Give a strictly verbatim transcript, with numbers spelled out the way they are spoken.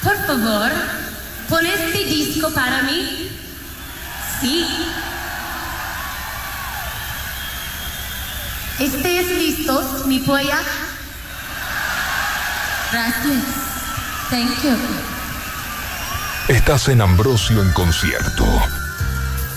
Por favor, pon este disco para mí. Sí. ¿Estés listos, mi polla? Gracias. Thank you. Estás en Ambrosio en concierto.